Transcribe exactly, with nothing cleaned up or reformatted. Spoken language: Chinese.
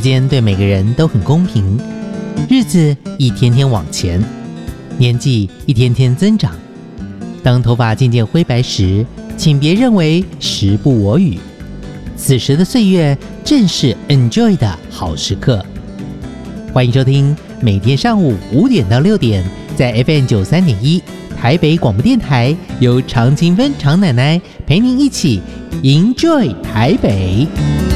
间对每个人都很公平，日子一天天往前，年纪一天天增长。当头发渐渐灰白时，请别认为时不我与，此时的岁月正是 enjoy 的好时刻。欢迎收听每天上午五点到六点，在 F M 九三点一台北广播电台，由常青芬常奶奶陪您一起 enjoy 台北。